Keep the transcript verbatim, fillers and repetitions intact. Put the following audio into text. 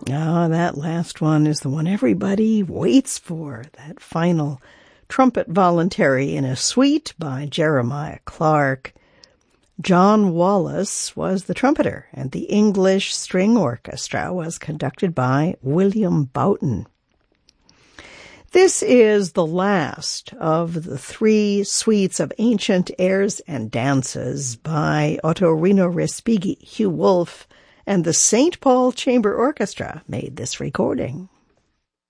Ah, that last one is the one everybody waits for, that final trumpet voluntary in a suite by Jeremiah Clarke. John Wallace was the trumpeter, and the English String Orchestra was conducted by William Boughton. This is the last of the three suites of ancient airs and dances by Ottorino Respighi, Hugh Wolf, and the Saint Paul Chamber Orchestra made this recording.